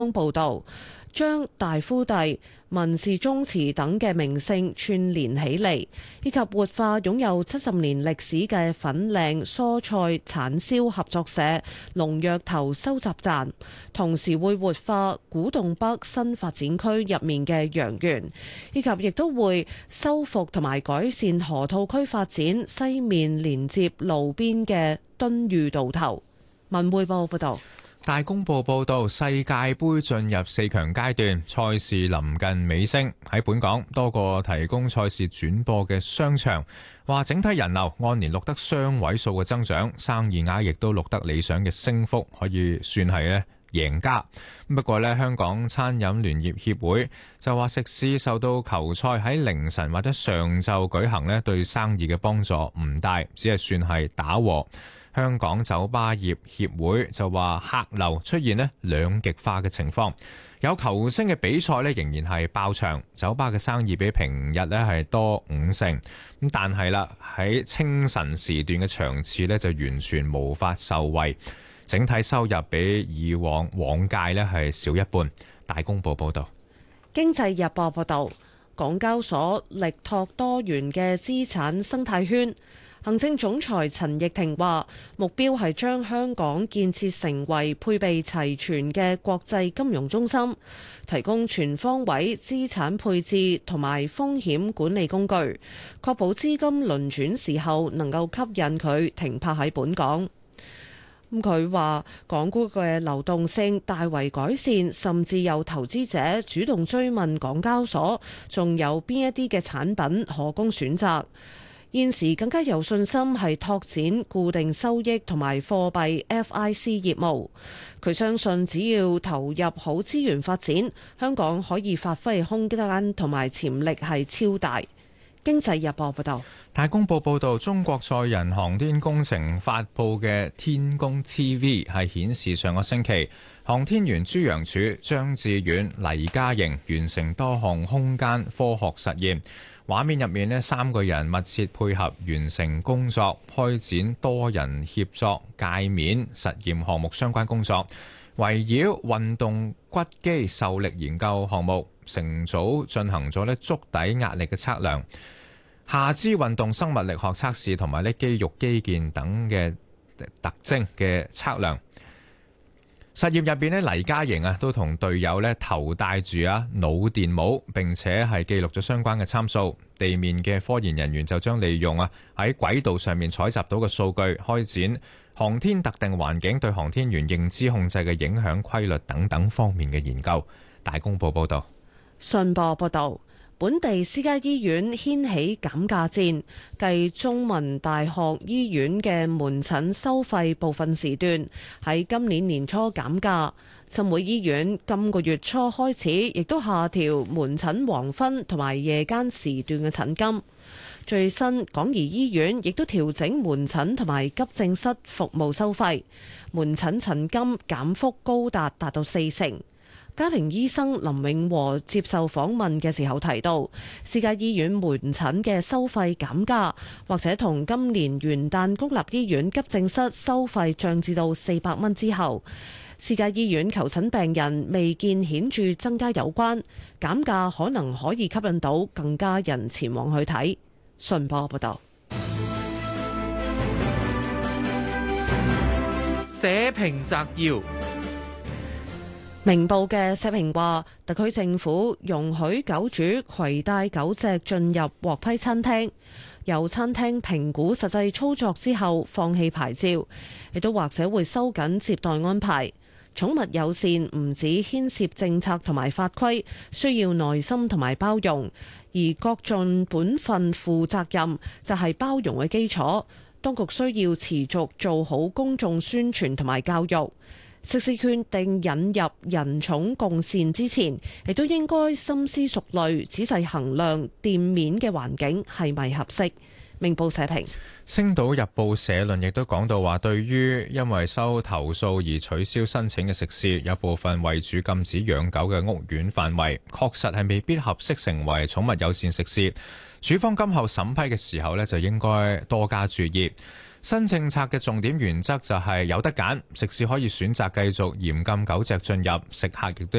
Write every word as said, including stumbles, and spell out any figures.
報導，將大夫第、文氏宗祠等嘅名勝串連起嚟，以及活化擁有七十年歷史嘅粉嶺蔬菜產銷合作社龍躍頭收集站，同時會活化古洞北新發展區入面嘅羊園，以及亦都會修復同埋改善河套區發展西面連接路邊嘅敦裕道頭。文匯報報道。 大公報報導，世界盃進入四強階段，賽事臨近尾聲。喺本港，多個提供賽事轉播嘅商場話，整體人流按年錄得雙位數嘅增長，生意額亦都錄得理想嘅升幅，可以算係咧贏家。不過咧，香港餐飲聯業協會就話，食肆受到球賽喺凌晨或者上晝舉行咧，對生意嘅幫助唔大，只係算係打和。香港酒吧業協會就話，客流出現咧兩極化嘅情況，有球星嘅比賽咧仍然係爆場，酒吧嘅生意比平日咧係多五成。咁但係啦，喺清晨時段嘅場次咧就完全無法受惠，整體收入比以往往屆咧係少一半。大公報報道。 經濟日報報道，港交所力拓多元嘅資產生態圈。行政總裁陳奕婷話：目標係將香港建設成為配備齊全嘅國際金融中心，提供全方位資產配置同埋風險管理工具，確保資金輪轉時候能夠吸引佢停泊喺本港。咁佢話，港股嘅流動性大為改善，甚至有投資者主動追問港交所仲有邊一啲嘅產品可供選擇。現時更加有信心係拓展固定收益同埋貨幣 F I C 業務。佢相信只要投入好資源發展，香港可以發揮空間同埋潛力係超大。經濟日報報道。 大公報報導，中國載人航天工程發布嘅天宮 T V 係顯示上個星期，航天員朱楊柱、張志遠、黎嘉瑩完成多項空間科學實驗。畫面入面呢，三個人密切配合完成工作，開展多人協作界面實驗項目相關工作，圍繞運動骨肌受力研究項目，成組進行咗呢足底壓力嘅測量、下肢運動生物力學測試同埋呢肌肉肌腱等嘅特徵嘅測量。實驗入邊咧，黎嘉瑩啊都同隊友咧頭戴住啊腦電帽，並且係記錄咗相關嘅參數。地面嘅科研人員就將利用啊喺軌道上面採集到嘅數據，開展航天特定環境對航天員認知控制嘅影響規律等等方面嘅研究。大公報報道。 信報報道。本地私家醫院掀起減價戰，繼中文大學醫院嘅門診收費部分時段喺今年年初減價，浸會醫院今個月初開始亦都下調門診黃昏同埋夜間時段嘅診金。最新港怡醫院亦都調整門診同埋急症室服務收費，門診診金減幅高達達到四成。家庭醫生林永和接受訪問嘅時候提到，私家醫院門診嘅收費減價，或者同今年元旦公立醫院急症室收費漲至到四百蚊之後，私家醫院求診病人未見顯著增加有關，減價可能可以吸引到更加人前往去睇。信報報道。 社評摘要。 明報嘅社評話，特區政府容許狗主攜帶狗隻進入獲批餐廳，有餐廳評估實際操作之後放棄牌照，亦都或者會收緊接待安排。寵物友善唔止牽涉政策同埋法規，需要耐心同埋包容，而各盡本分負責任就係包容嘅基礎。當局需要持續做好公眾宣傳同埋教育。食肆決定引入人寵共善之前，亦都應該深思熟慮，仔細衡量店面嘅環境係咪合適。明報社評。 星島日報社論亦都講到話，對於因為收投訴而取消申請嘅食肆，有部分為主禁止養狗嘅屋苑範圍，確實係未必合適成為寵物友善食肆。署方今後審批嘅時候呢，就應該多加注意。 新政策嘅重點原則就係有得揀，食肆可以選擇繼續嚴禁狗隻進入，食客亦都